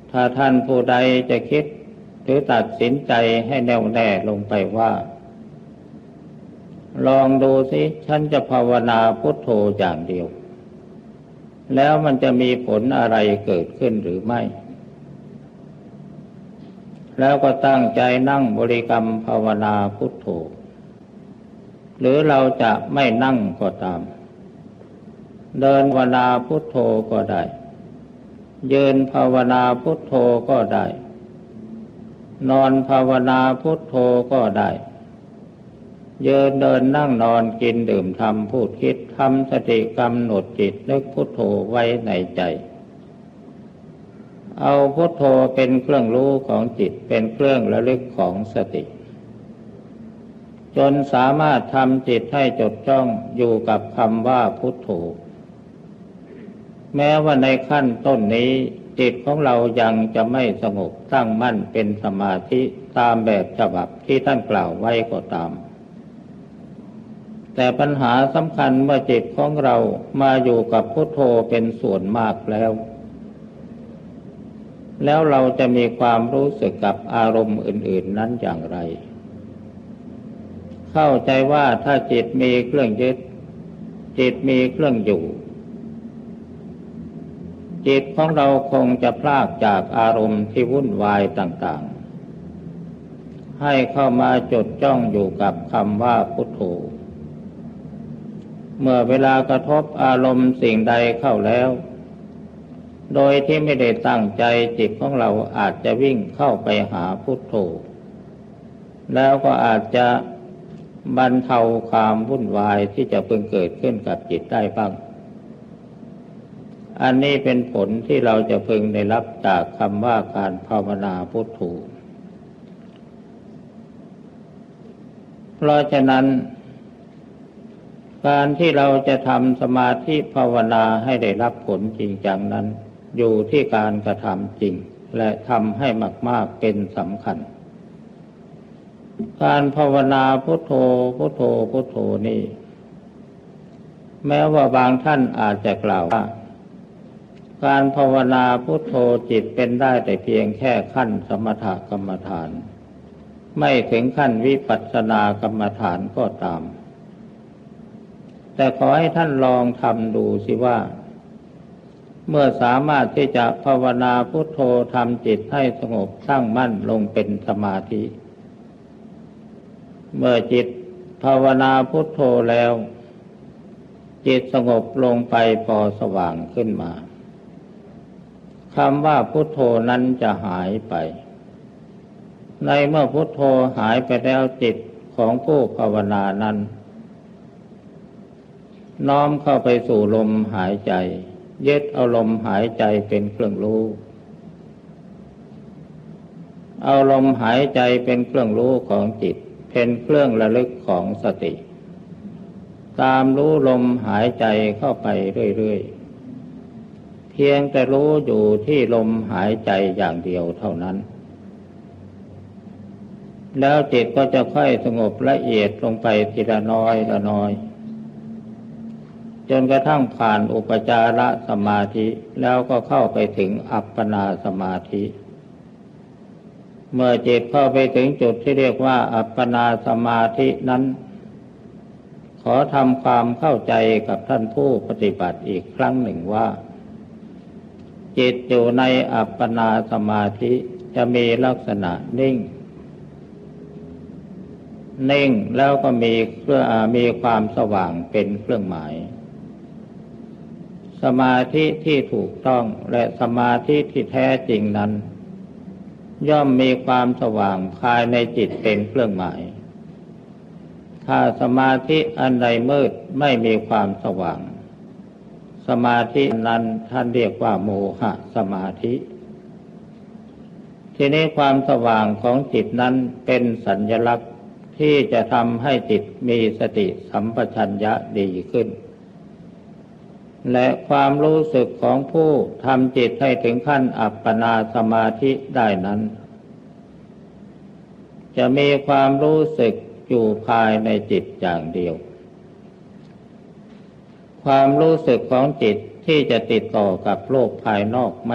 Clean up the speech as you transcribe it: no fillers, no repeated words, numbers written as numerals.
ถ้าท่านผู้ใดจะคิดหรือตัดสินใจให้แน่วแน่ลงไปว่าลองดูสิฉันจะภาวนาพุทโธอย่างเดียวแล้วมันจะมีผลอะไรเกิดขึ้นหรือไม่แล้วก็ตั้งใจนั่งบริกรรมภาวนาพุทโธหรือเราจะไม่นั่งก็ตามเดินภาวนาพุทโธก็ได้ยืนภาวนาพุทโธก็ได้นอนภาวนาพุทโธก็ได้ยืนเดินนั่งนอนกินดื่มทำพูดคิดทำสติกำหนดจิตนึกพุทโธไว้ในใจเอาพุทโธเป็นเครื่องรู้ของจิตเป็นเครื่องระลึกของสติจนสามารถทำจิตให้จดจ้องอยู่กับคำว่าพุทโธแม้ว่าในขั้นต้นนี้จิตของเรายังจะไม่สงบตั้งมั่นเป็นสมาธิตามแบบฉบับที่ท่านกล่าวไว้ก็ตามแต่ปัญหาสำคัญเมื่อจิตของเรามาอยู่กับพุทโธเป็นส่วนมากแล้วเราจะมีความรู้สึกกับอารมณ์อื่นๆนั้นอย่างไรเข้าใจว่าถ้าจิตมีเครื่องยึดจิตมีเครื่องอยู่จิตของเราคงจะพลากจากอารมณ์ที่วุ่นวายต่างๆให้เข้ามาจดจ้องอยู่กับคำว่าพุทโธเมื่อเวลากระทบอารมณ์สิ่งใดเข้าแล้วโดยที่ไม่ได้ตั้งใจจิตของเราอาจจะวิ่งเข้าไปหาพุทโธแล้วก็อาจจะบรรเทาความวุ่นวายที่จะพึงเกิดขึ้นกับจิตได้บ้างอันนี้เป็นผลที่เราจะพึงได้รับจากคำว่าการภาวนาพุทโธเพราะฉะนั้นการที่เราจะทำสมาธิภาวนาให้ได้รับผลจริงจังนั้นอยู่ที่การกระทำจริงและทำให้มากๆเป็นสำคัญการภาวนาพุทโธพุทโธพุทโธนี่แม้ว่าบางท่านอาจจะกล่าวว่าการภาวนาพุทโธจิตเป็นได้แต่เพียงแค่ขั้นสมถกรรมฐานไม่ถึงขั้นวิปัสสนากรรมฐานก็ตามแต่ขอให้ท่านลองทำดูสิว่าเมื่อสามารถที่จะภาวนาพุทโธทำจิตให้สงบตั้งมั่นลงเป็นสมาธิเมื่อจิตภาวนาพุทโธแล้วจิตสงบลงไปพอสว่างขึ้นมาคำว่าพุทโธนั้นจะหายไปในเมื่อพุทโธหายไปแล้วจิตของผู้ภาวนานั้นน้อมเข้าไปสู่ลมหายใจยึดเอาลมหายใจเป็นเครื่องรู้เอาลมหายใจเป็นเครื่องรู้ของจิตเป็นเครื่องระลึกของสติตามรู้ลมหายใจเข้าไปเรื่อยๆเพียงแต่รู้อยู่ที่ลมหายใจอย่างเดียวเท่านั้นแล้วจิตก็จะค่อยสงบละเอียดลงไปทีละน้อยละน้อยจนกระทั่งผ่านอุปจารสมาธิแล้วก็เข้าไปถึงอัปปนาสมาธิเมื่อจิตเข้าไปถึงจุดที่เรียกว่าอัปปนาสมาธินั้นขอทำความเข้าใจกับท่านผู้ปฏิบัติอีกครั้งหนึ่งว่าจิตอยู่ในอัปปนาสมาธิจะมีลักษณะนิ่งแล้วก็มีความสว่างเป็นเครื่องหมายสมาธิที่ถูกต้องและสมาธิที่แท้จริงนั้นย่อมมีความสว่างภายในจิตเป็นเครื่องหมายถ้าสมาธิอันใดมืดไม่มีความสว่างสมาธินั้นท่านเรียกว่าโมหะสมาธิทีนี้ความสว่างของจิตนั้นเป็นสัญลักษณ์ที่จะทำให้จิตมีสติสัมปชัญญะดีขึ้นและความรู้สึกของผู้ทำจิตให้ถึงขั้นอัปปนาสมาธิได้นั้นจะมีความรู้สึกอยู่ภายในจิตอย่างเดียวความรู้สึกของจิตที่จะติดต่อกับโลกภายนอกไม่